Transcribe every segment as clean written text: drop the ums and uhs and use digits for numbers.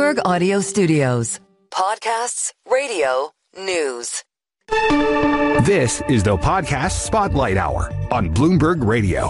Bloomberg Audio Studios. Podcasts, radio, news. This is the Podcast Spotlight Hour on Bloomberg Radio.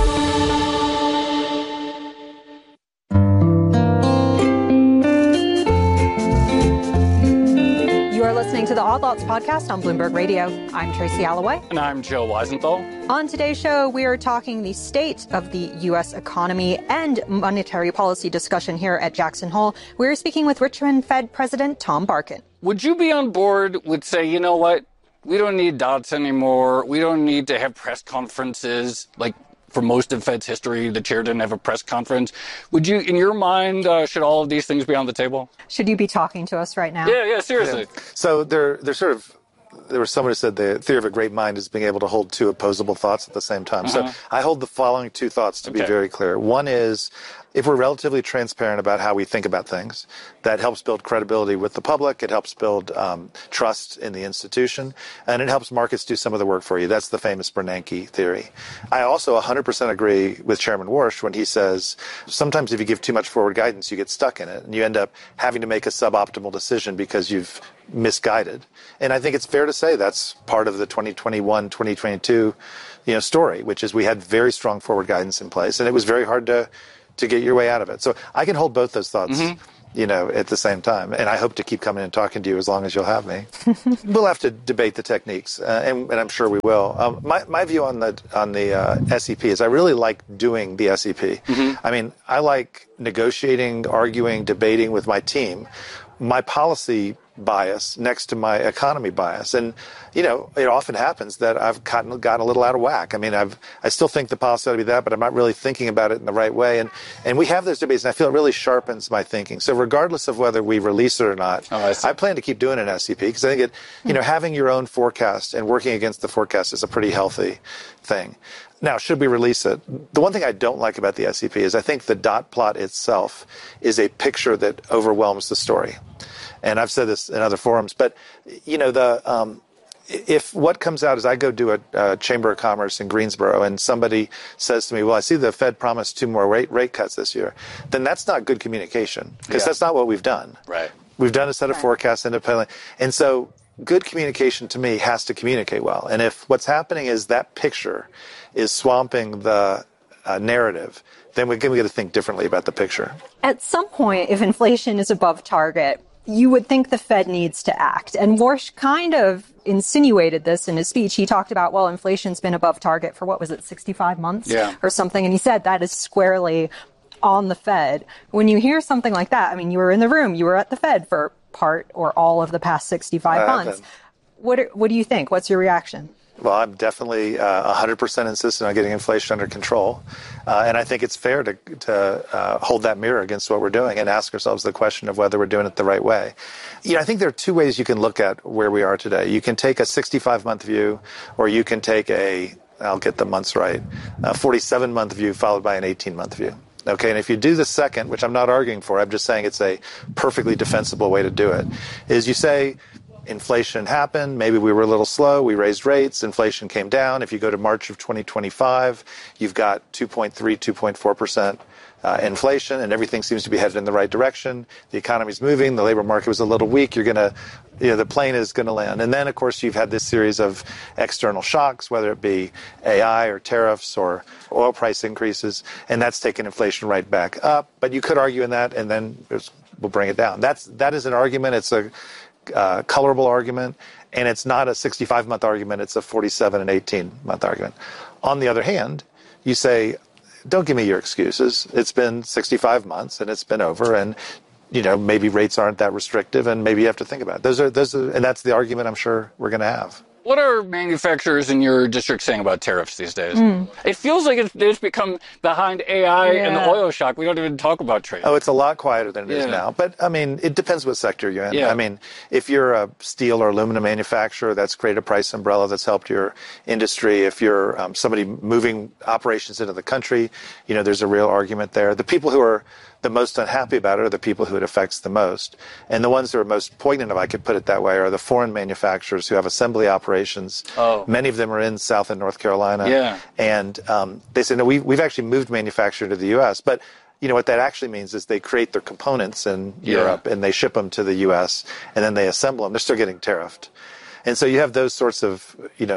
You are listening to the Odd Lots podcast on Bloomberg Radio. I'm Tracy Alloway. And I'm Joe Weisenthal. On today's show, we are talking the state of the U.S. economy and monetary policy discussion here at Jackson Hole. We're speaking with Richmond Fed President Tom Barkin. Would you be on board with say, you know what, we don't need dots anymore. We don't need to have press conferences. Like for most of Fed's history, the chair didn't have a press conference. Would you, in your mind, should all of these things be on the table? Should you be talking to us right now? Yeah, seriously. Yeah. So there was someone who said the theory of a great mind is being able to hold two opposable thoughts at the same time. So I hold the following two thoughts to be very clear. One is, if we're relatively transparent about how we think about things, that helps build credibility with the public, it helps build trust in the institution, and it helps markets do some of the work for you. That's the famous Bernanke theory. I also 100% agree with Chairman Warsh when he says sometimes if you give too much forward guidance, you get stuck in it, and you end up having to make a suboptimal decision because you've misguided. And I think it's fair to say that's part of the 2021, 2022 story, which is we had very strong forward guidance in place, and it was very hard to get your way out of it. So I can hold both those thoughts, at the same time. And I hope to keep coming and talking to you as long as you'll have me. We'll have to debate the techniques, and I'm sure we will. My view on the SEP is I really like doing the SEP. I mean, I like negotiating, arguing, debating with my team. My policy bias next to my economy bias. And, it often happens that I've gotten a little out of whack. I mean, I still think the policy ought to be that, but I'm not really thinking about it in the right way. And we have those debates, and I feel it really sharpens my thinking. So regardless of whether we release it or not, I plan to keep doing an SEP because I think having your own forecast and working against the forecast is a pretty healthy thing. Now, should we release it? The one thing I don't like about the SEP is I think the dot plot itself is a picture that overwhelms the story. And I've said this in other forums, but, if what comes out is I go do a Chamber of Commerce in Greensboro and somebody says to me, well, I see the Fed promised 2 more rate cuts this year, then that's not good communication because that's not what we've done. Right. We've done a set of forecasts independently. And so good communication to me has to communicate well. And if what's happening is that picture is swamping the narrative, then we got to think differently about the picture. At some point, if inflation is above target, you would think the Fed needs to act. And Warsh kind of insinuated this in his speech. He talked about, well, inflation's been above target for 65 months or something. And he said that is squarely on the Fed. When you hear something like that, I mean, you were in the room, you were at the Fed for part or all of the past 65 months. What do you think? What's your reaction? Well, I'm definitely 100% insistent on getting inflation under control. And I think it's fair to hold that mirror against what we're doing and ask ourselves the question of whether we're doing it the right way. I think there are two ways you can look at where we are today. You can take a 65-month view, or you can take I'll get the months right, a 47-month view followed by an 18-month view. Okay, and if you do the second, which I'm not arguing for, I'm just saying it's a perfectly defensible way to do it, is you say, inflation happened. Maybe we were a little slow. We raised rates. Inflation came down. If you go to March of 2025, you've got 2.3, 2.4% inflation, and everything seems to be headed in the right direction. The economy's moving. The labor market was a little weak. The plane is going to land. And then, of course, you've had this series of external shocks, whether it be AI or tariffs or oil price increases, and that's taken inflation right back up. But you could argue in that, and then we'll bring it down. That is an argument. It's a colorable argument, and it's not a 65-month argument. It's a 47 and 18-month argument. On the other hand, you say, don't give me your excuses. It's been 65 months, and it's been over, and maybe rates aren't that restrictive, and maybe you have to think about it. Those are, and that's the argument I'm sure we're going to have. What are manufacturers in your district saying about tariffs these days? It feels like it's become behind AI and the oil shock. We don't even talk about trade. Oh, it's a lot quieter than it is now. But, I mean, it depends what sector you're in. I mean, if you're a steel or aluminum manufacturer, that's created a price umbrella that's helped your industry. If you're somebody moving operations into the country, there's a real argument there. The people who are the most unhappy about it are the people who it affects the most. And the ones that are most poignant, if I could put it that way, are the foreign manufacturers who have assembly operations. Many of them are in South and North Carolina. And they say, no, we've actually moved manufacturing to the U.S., but what that actually means is they create their components in Europe and they ship them to the U.S. and then they assemble them. They're still getting tariffed. And so you have those sorts of,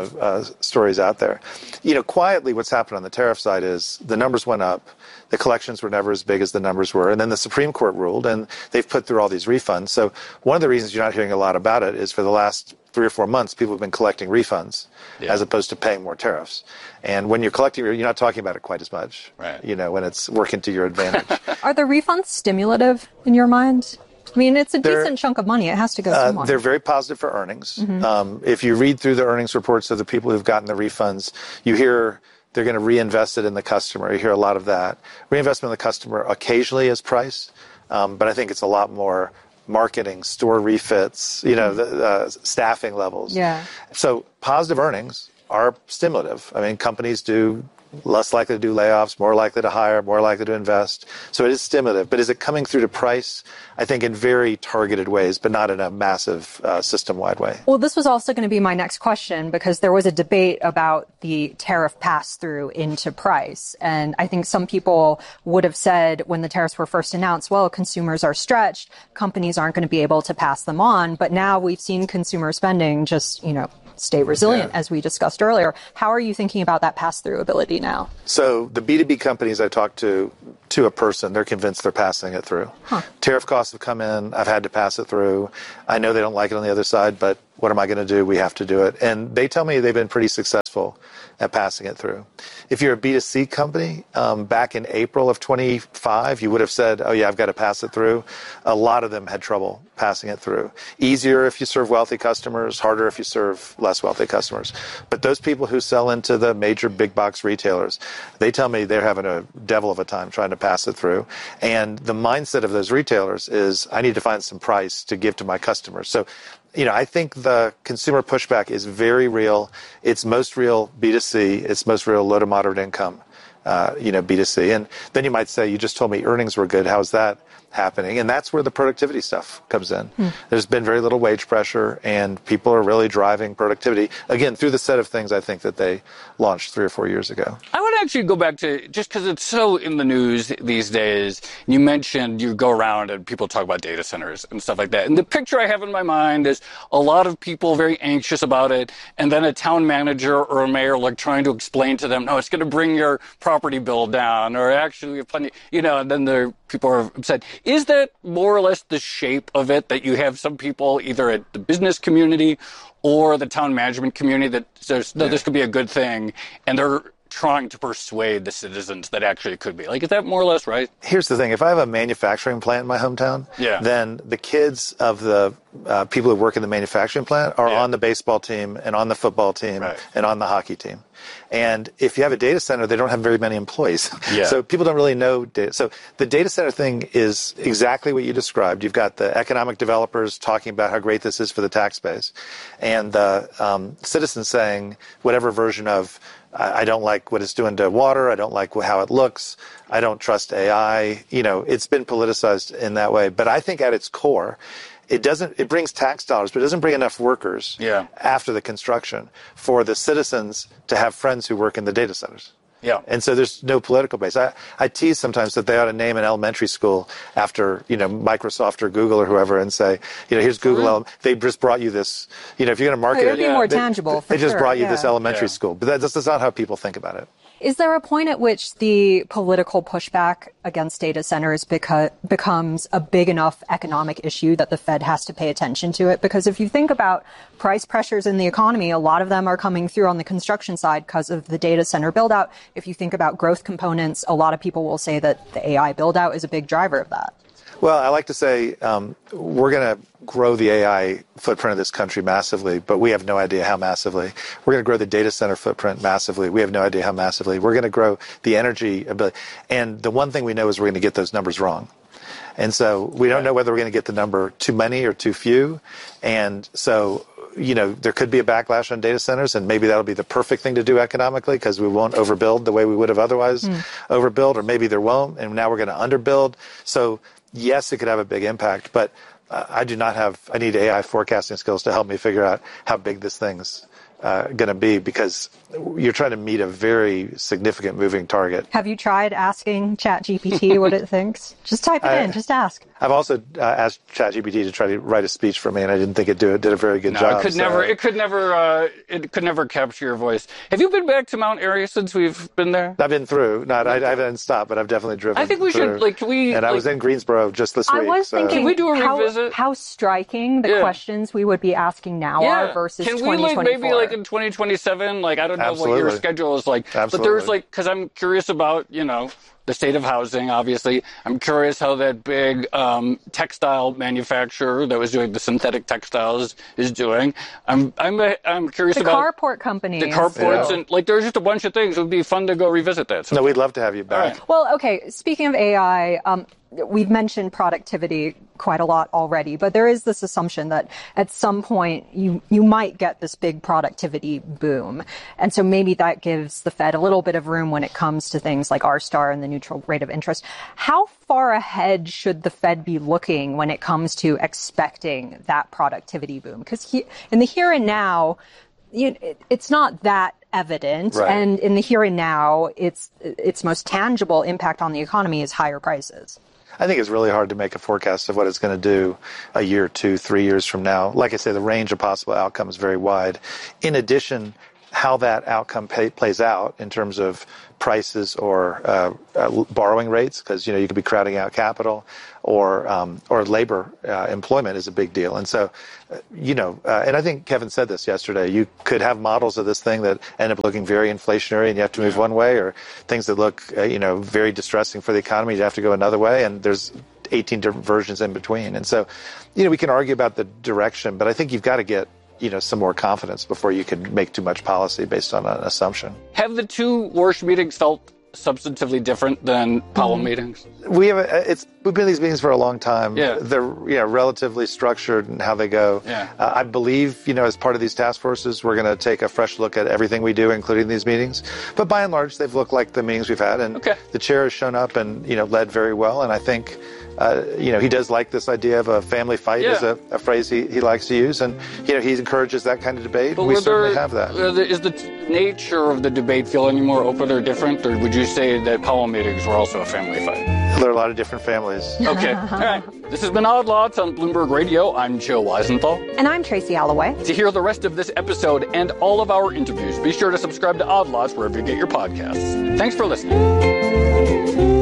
stories out there. Quietly what's happened on the tariff side is the numbers went up. The collections were never as big as the numbers were. And then the Supreme Court ruled, and they've put through all these refunds. So one of the reasons you're not hearing a lot about it is for the last 3 or 4 months, people have been collecting refunds as opposed to paying more tariffs. And when you're collecting, you're not talking about it quite as much, right. When it's working to your advantage. Are the refunds stimulative in your mind? I mean, it's a decent chunk of money. It has to go somewhere. They're very positive for earnings. Mm-hmm. If you read through the earnings reports of the people who've gotten the refunds, you hear they're going to reinvest it in the customer. You hear a lot of that. Reinvestment in the customer occasionally is price, but I think it's a lot more marketing, store refits, the staffing levels. Yeah. So positive earnings are stimulative. I mean, companies do less likely to do layoffs, more likely to hire, more likely to invest. So it is stimulative. But is it coming through to price? I think in very targeted ways, but not in a massive system-wide way. Well, this was also going to be my next question, because there was a debate about the tariff pass-through into price. And I think some people would have said when the tariffs were first announced, well, consumers are stretched, companies aren't going to be able to pass them on. But now we've seen consumer spending just, stay resilient, as we discussed earlier. How are you thinking about that pass-through ability now? So the B2B companies I talked to a person, they're convinced they're passing it through. Tariff costs have come in. I've had to pass it through. I know they don't like it on the other side, but what am I going to do? We have to do it. And they tell me they've been pretty successful at passing it through. If you're a B2C company, back in April of 25, you would have said, oh yeah, I've got to pass it through. A lot of them had trouble passing it through. Easier if you serve wealthy customers, harder if you serve less wealthy customers. But those people who sell into the major big box retailers, they tell me they're having a devil of a time trying to pass it through. And the mindset of those retailers is, I need to find some price to give to my customers. So I think the consumer pushback is very real. It's most real B2C. It's most real low to moderate income, B2C. And then you might say, you just told me earnings were good. How's that happening? And that's where the productivity stuff comes in. There's been very little wage pressure, and people are really driving productivity, again, through the set of things I think that they launched 3 or 4 years ago. I would actually go back to, just because it's so in the news these days, you mentioned you go around and people talk about data centers and stuff like that. And the picture I have in my mind is a lot of people very anxious about it, and then a town manager or a mayor trying to explain to them, no, it's going to bring your property bill down, or actually we have plenty, and then the people are upset. Is that more or less the shape of it, that you have some people either at the business community or the town management community that says, no, this could be a good thing, and they're trying to persuade the citizens that actually it could be? Is that more or less right? Here's the thing. If I have a manufacturing plant in my hometown, then the kids of the people who work in the manufacturing plant are on the baseball team and on the football team and on the hockey team. And if you have a data center, they don't have very many employees. So people don't really know data. So the data center thing is exactly what you described. You've got the economic developers talking about how great this is for the tax base, and the citizens saying whatever version of, I don't like what it's doing to water. I don't like how it looks. I don't trust AI. It's been politicized in that way. But I think at its core, it brings tax dollars, but it doesn't bring enough workers after the construction for the citizens to have friends who work in the data centers. And so there's no political base. I tease sometimes that they ought to name an elementary school after, Microsoft or Google or whoever, and say, here's Google. They just brought you this, if you're going to market it would be more tangible. They just brought you this elementary school. But that's not how people think about it. Is there a point at which the political pushback against data centers becomes a big enough economic issue that the Fed has to pay attention to it? Because if you think about price pressures in the economy, a lot of them are coming through on the construction side because of the data center build out. If you think about growth components, a lot of people will say that the AI build out is a big driver of that. Well, I like to say we're going to grow the AI footprint of this country massively, but we have no idea how massively. We're going to grow the data center footprint massively. We have no idea how massively. We're going to grow the energy ability. And the one thing we know is we're going to get those numbers wrong. And so we don't know whether we're going to get the number too many or too few. And so, there could be a backlash on data centers, and maybe that'll be the perfect thing to do economically because we won't overbuild the way we would have otherwise overbuild, or maybe there won't, and now we're going to underbuild. So yes, it could have a big impact, but I need AI forecasting skills to help me figure out how big this thing's going to be, because you're trying to meet a very significant moving target. Have you tried asking ChatGPT what it thinks? Just type it in. Just ask. I've also asked ChatGPT to try to write a speech for me, and I didn't think it did a very good job. It could never capture your voice. Have you been back to Mount Airy since we've been there? I've been through. I haven't stopped, but I've definitely driven. I think we through. should. I was in Greensboro just this week. I was thinking, can we do a revisit? How striking the questions we would be asking now are versus 2024. Can we maybe in 2027? I don't know what your schedule is like. Absolutely. But there's because I'm curious about the state of housing, obviously. I'm curious how that big textile manufacturer that was doing the synthetic textiles is doing. I'm curious about carport companies. The carports and there's just a bunch of things. It would be fun to go revisit that. No, we'd love to have you back. Right. Well, okay. Speaking of AI, we've mentioned productivity quite a lot already, but there is this assumption that at some point you might get this big productivity boom. And so maybe that gives the Fed a little bit of room when it comes to things like R-star and the neutral rate of interest. How far ahead should the Fed be looking when it comes to expecting that productivity boom? Because in the here and now, it's not that evident. Right. And in the here and now, its most tangible impact on the economy is higher prices. I think it's really hard to make a forecast of what it's going to do a year, 2, 3 years from now. Like I say, the range of possible outcomes is very wide. In addition, how that outcome plays out in terms of prices or borrowing rates, because you could be crowding out capital, or labor employment is a big deal. And so, and I think Kevin said this yesterday. You could have models of this thing that end up looking very inflationary, and you have to move one way, or things that look very distressing for the economy. You have to go another way, and there's 18 different versions in between. And so, we can argue about the direction, but I think you've got to get some more confidence before you can make too much policy based on an assumption. Have the two Warsh meetings felt substantively different than Powell meetings? We've been in these meetings for a long time. Yeah. They're relatively structured in how they go. Yeah. I believe as part of these task forces, we're going to take a fresh look at everything we do, including these meetings. But by and large, they've looked like the meetings we've had, and the chair has shown up and led very well. And I think he does like this idea of a family fight is a phrase he likes to use, and he encourages that kind of debate. But we certainly have that. Is the nature of the debate feel any more open or different, or would you say that Powell meetings were also a family fight? There are a lot of different families. Okay. All right. This has been Odd Lots on Bloomberg Radio. I'm Joe Weisenthal. And I'm Tracy Alloway. To hear the rest of this episode and all of our interviews, be sure to subscribe to Odd Lots wherever you get your podcasts. Thanks for listening.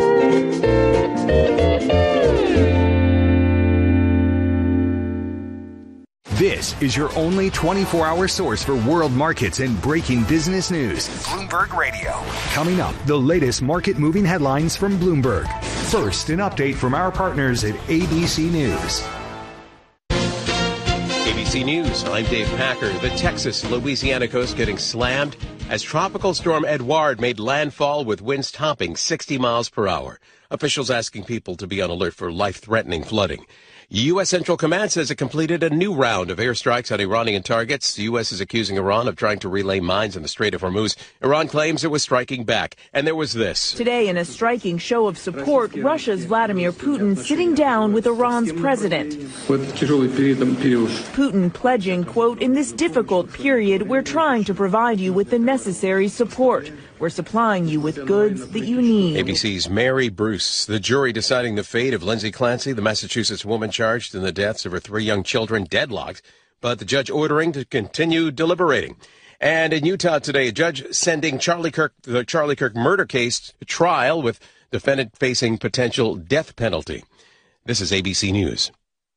This is your only 24-hour source for world markets and breaking business news. Bloomberg Radio. Coming up, the latest market-moving headlines from Bloomberg. First, an update from our partners at ABC News. ABC News, I'm Dave Packer. The Texas-Louisiana coast getting slammed as Tropical Storm Edouard made landfall with winds topping 60 miles per hour. Officials asking people to be on alert for life-threatening flooding. U.S. Central Command says it completed a new round of airstrikes on Iranian targets. The U.S. is accusing Iran of trying to relay mines in the Strait of Hormuz. Iran claims it was striking back. And there was this. Today, in a striking show of support, Russia's Vladimir Putin sitting down with Iran's president. Putin pledging, quote, "In this difficult period, we're trying to provide you with the necessary support. We're supplying you with goods that you need." ABC's Mary Bruce. The jury deciding the fate of Lindsay Clancy, the Massachusetts woman charged in the deaths of her 3 young children, deadlocked, but the judge ordering to continue deliberating. And in Utah today, a judge sending the Charlie Kirk murder case to trial with defendant facing potential death penalty. This is ABC News.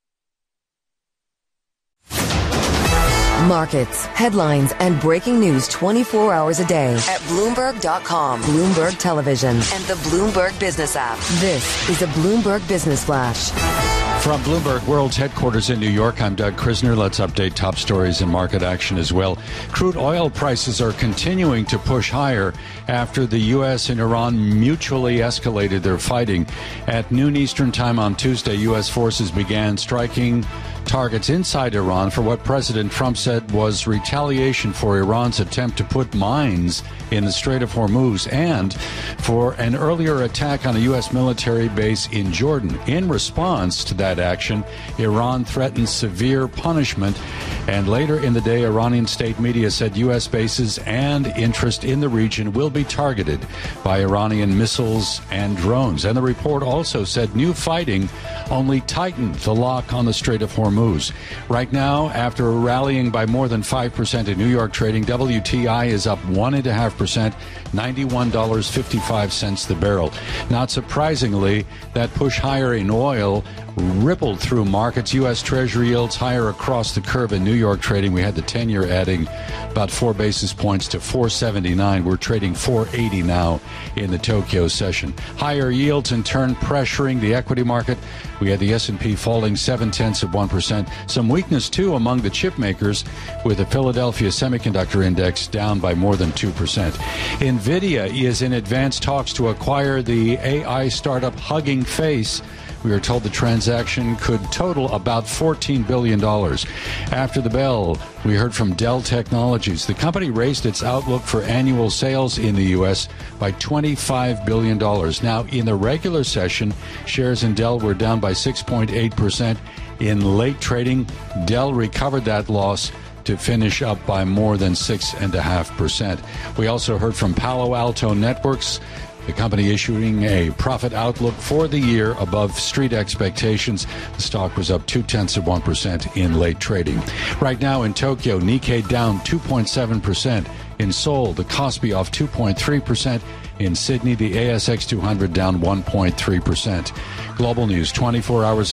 Markets, headlines, and breaking news 24 hours a day at Bloomberg.com, Bloomberg Television, and the Bloomberg Business app. This is a Bloomberg Business Flash. From Bloomberg World's headquarters in New York, I'm Doug Krisner. Let's update top stories and market action as well. Crude oil prices are continuing to push higher after the U.S. and Iran mutually escalated their fighting. At noon Eastern time on Tuesday, U.S. forces began striking targets inside Iran for what President Trump said was retaliation for Iran's attempt to put mines in the Strait of Hormuz and for an earlier attack on a U.S. military base in Jordan. In response to that that action. Iran threatens severe punishment. And later in the day, Iranian state media said U.S. bases and interest in the region will be targeted by Iranian missiles and drones. And the report also said new fighting only tightened the lock on the Strait of Hormuz. Right now, after rallying by more than 5% in New York trading, WTI is up 1.5%, $91.55 the barrel. Not surprisingly, that push higher in oil rippled through markets. U.S. Treasury yields higher across the curve in New York trading. We had the 10-year adding about 4 basis points to 479. We're trading 480 now in the Tokyo session. Higher yields in turn pressuring the equity market. We had the S&P falling 0.7%. Some weakness, too, among the chip makers, with the Philadelphia Semiconductor Index down by more than 2%. NVIDIA is in advanced talks to acquire the AI startup Hugging Face. We are told the transaction could total about $14 billion. After the bell, we heard from Dell Technologies. The company raised its outlook for annual sales in the U.S. by $25 billion. Now, in the regular session, shares in Dell were down by 6.8%. In late trading, Dell recovered that loss to finish up by more than 6.5%. We also heard from Palo Alto Networks, the company issuing a profit outlook for the year above street expectations. The stock was up 0.2% in late trading. Right now in Tokyo, Nikkei down 2.7%. In Seoul, the Kospi off 2.3%. In Sydney, the ASX 200 down 1.3%. Global news 24 hours